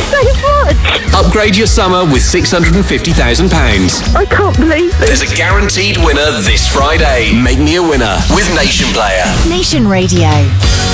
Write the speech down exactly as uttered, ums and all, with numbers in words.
so much. Upgrade your summer with six hundred fifty thousand pounds. I can't believe it. There's a guaranteed winner this Friday. Make me a winner with Nation Player. Nation Radio.